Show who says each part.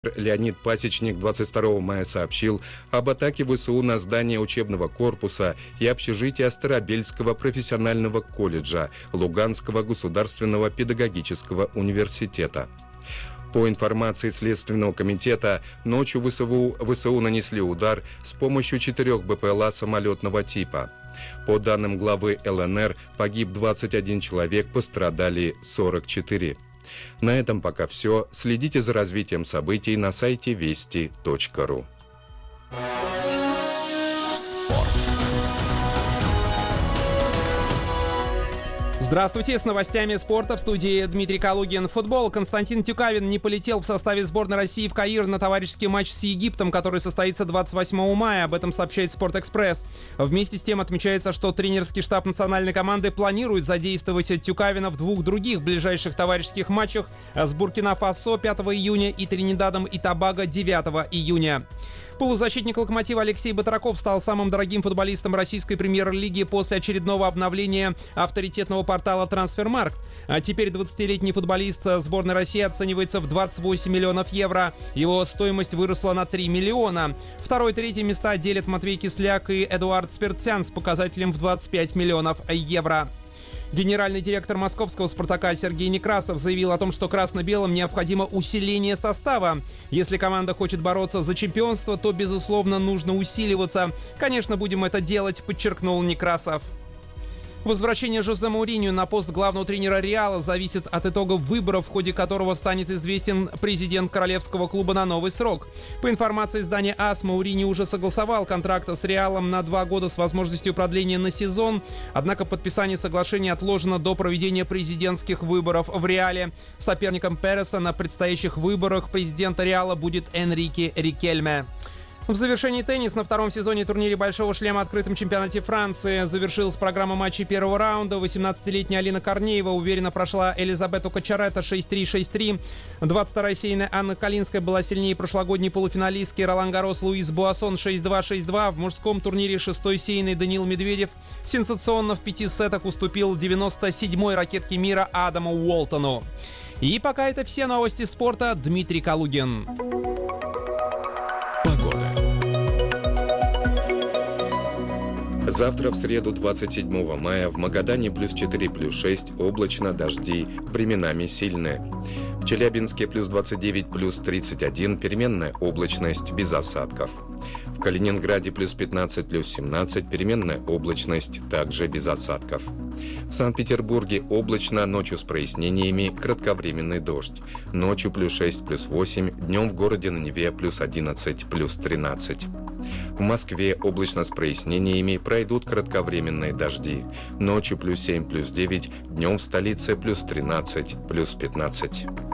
Speaker 1: Леонид Пасечник 22 мая сообщил об атаке ВСУ на здание учебного корпуса и общежития Старобельского профессионального колледжа Луганского государственного педагогического университета. По информации Следственного комитета, ночью ВСУ нанесли удар с помощью 4 БПЛА самолетного типа. По данным главы ЛНР, погиб 21 человек, пострадали 44. На этом пока все. Следите за развитием событий на сайте вести.ру.
Speaker 2: Спорт.
Speaker 3: Здравствуйте, с новостями спорта в студии Дмитрий Калугин. Футбол. Константин Тюкавин не полетел в составе сборной России в Каир на товарищеский матч с Египтом, который состоится 28 мая. Об этом сообщает «Спортэкспресс». Вместе с тем отмечается, что тренерский штаб национальной команды планирует задействовать Тюкавина в 2 других ближайших товарищеских матчах с Буркина-Фасо 5 июня и Тринидадом и Тобаго 9 июня. Полузащитник «Локомотива» Алексей Батраков стал самым дорогим футболистом российской премьер-лиги после очередного обновления авторитетного портала «Трансфермаркт». А теперь 20-летний футболист сборной России оценивается в 28 миллионов евро. Его стоимость выросла на 3 миллиона. 2 и 3 места делят Матвей Кисляк и Эдуард Спиртсян с показателем в 25 миллионов евро. Генеральный директор московского «Спартака» Сергей Некрасов заявил о том, что красно-белым необходимо усиление состава. Если команда хочет бороться за чемпионство, то, безусловно, нужно усиливаться. Конечно, будем это делать, подчеркнул Некрасов. Возвращение Жозе Мауриньо на пост главного тренера «Реала» зависит от итогов выборов, в ходе которого станет известен президент королевского клуба на новый срок. По информации издания АС, Мауриньо уже согласовал контракт с «Реалом» на 2 года с возможностью продления на сезон. Однако подписание соглашения отложено до проведения президентских выборов в «Реале». Соперником Переса на предстоящих выборах президента «Реала» будет Энрике Рикельме. В завершении теннис. На 2-м сезоне турнире «Большого шлема» открытом чемпионате Франции завершилась программа матчей первого раунда. 18-летняя Алина Корнеева уверенно прошла Элизабету Кочаретто 6-3, 6-3. 22-я сейная Анна Калинская была сильнее прошлогодней полуфиналистки Ролан-Гаррос Луис Буассон 6-2, 6-2. В мужском турнире 6-й сейный Даниил Медведев сенсационно в 5 сетах уступил 97-й ракетке мира Адаму Уолтону. И пока это все новости спорта. Дмитрий Калугин.
Speaker 1: Завтра, в среду, 27 мая, в Магадане +4, +6, облачно, дожди, временами сильные. В Челябинске +29, +31, переменная облачность, без осадков. В Калининграде +15, +17, переменная облачность, также без осадков. В Санкт-Петербурге облачно, ночью с прояснениями, кратковременный дождь. Ночью +6, +8, днем в городе на Неве +11, +13. В Москве облачно с прояснениями, пройдут кратковременные дожди. Ночью +7, +9, днем в столице +13, +15.